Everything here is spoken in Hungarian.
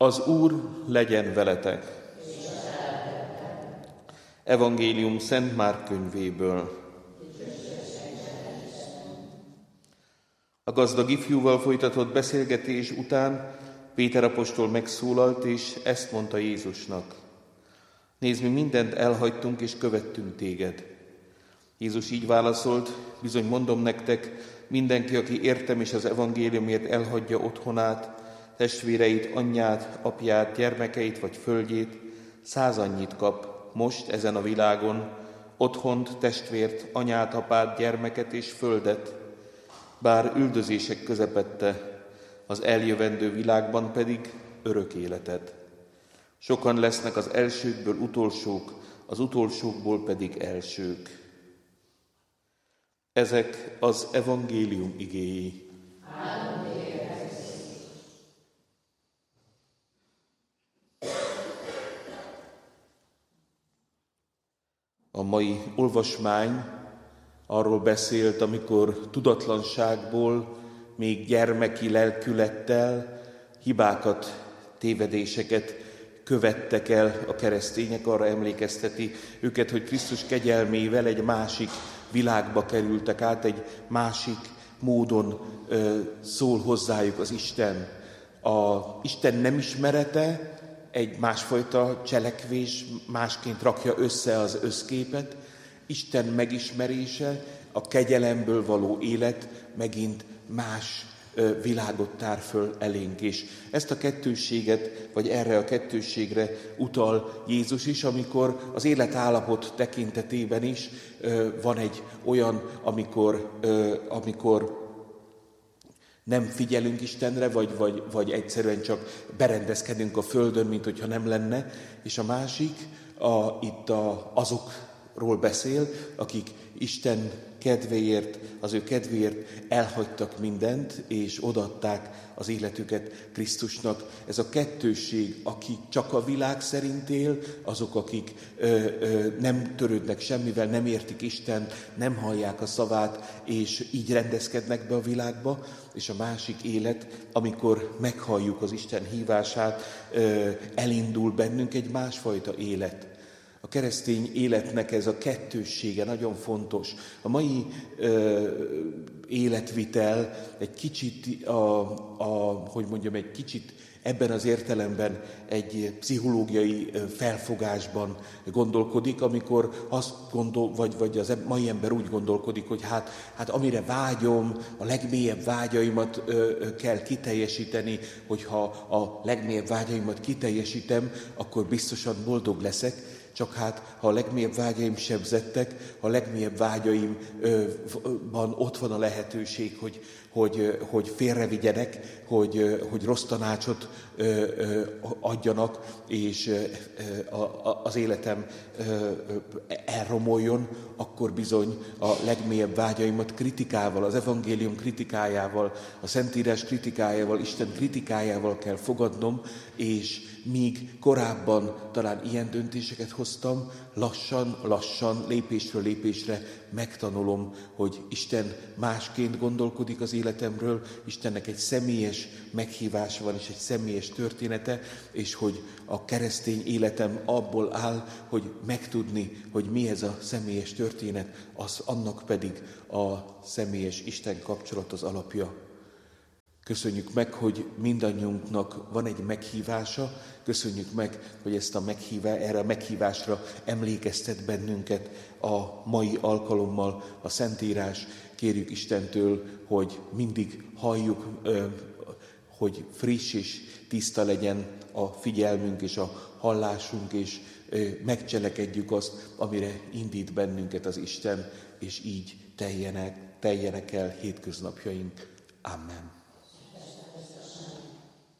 Az Úr legyen veletek! Evangélium Szent Márk könyvéből. A gazdag ifjúval folytatott beszélgetés után Péter apostol megszólalt, és ezt mondta Jézusnak: Nézd, mi mindent elhagytunk, és követtünk téged. Jézus így válaszolt: Bizony mondom nektek, mindenki, aki értem és az evangéliumért elhagyja otthonát, testvéreit, anyját, apját, gyermekeit vagy földjét, 100 annyit kap most ezen a világon, otthont, testvért, anyát, apát, gyermeket és földet, bár üldözések közepette, az eljövendő világban pedig örök életet. Sokan lesznek az elsőkből utolsók, az utolsókból pedig elsők. Ezek az evangélium igéi. A mai olvasmány arról beszélt, amikor tudatlanságból, még gyermeki lelkülettel hibákat, tévedéseket követtek el a keresztények. Arra emlékezteti őket, hogy Krisztus kegyelmével egy másik világba kerültek át, egy másik módon szól hozzájuk az Isten. A Isten nem ismerete egy másfajta cselekvés, másként rakja össze az összképet. Isten megismerése, a kegyelemből való élet megint más világot tár föl elénk. És ezt a kettősséget, vagy erre a kettősségre utal Jézus is, amikor az életállapot tekintetében is van egy olyan, amikor nem figyelünk Istenre, vagy egyszerűen csak berendezkedünk a földön, mint hogyha nem lenne, és a másik azokról beszél, akik Isten kedvéért, az ő kedvéért elhagytak mindent, és odaadták az életüket Krisztusnak. Ez a kettősség, aki csak a világ szerint él, azok, akik nem törődnek semmivel, nem értik Istent, nem hallják a szavát, és így rendezkednek be a világba, és a másik élet, amikor meghalljuk az Isten hívását, elindul bennünk egy másfajta élet. A keresztény életnek ez a kettőssége nagyon fontos. A mai életvitel egy kicsit, egy kicsit ebben az értelemben egy pszichológiai felfogásban gondolkodik, amikor azt vagy az mai ember úgy gondolkodik, hogy hát amire vágyom, a legmélyebb vágyaimat kell kiteljesíteni, hogyha a legmélyebb vágyaimat kiteljesítem, akkor biztosan boldog leszek. Csak ha a legmélyebb vágyaim sebzettek, a legmélyebb vágyaimban ott van a lehetőség, hogy félrevigyenek, hogy rossz tanácsot adjanak, és az életem elromoljon, akkor bizony a legmélyebb vágyaimat kritikával, az evangélium kritikájával, a Szentírás kritikájával, Isten kritikájával kell fogadnom, és míg korábban talán ilyen döntéseket hoztam, lassan, lépésről lépésre megtanulom, hogy Isten másként gondolkodik az életemről, Istennek egy személyes meghívása van, és egy személyes története, és hogy a keresztény életem abból áll, hogy megtudni, hogy mi ez a személyes történet, annak pedig a személyes Isten kapcsolat az alapja. Köszönjük meg, hogy mindannyiunknak van egy meghívása, köszönjük meg, hogy erre a meghívásra emlékeztet bennünket a mai alkalommal a Szentírás. Kérjük Istentől, hogy mindig halljuk, hogy friss és tiszta legyen a figyelmünk és a hallásunk, és megcselekedjük azt, amire indít bennünket az Isten, és így teljenek el hétköznapjaink. Amen.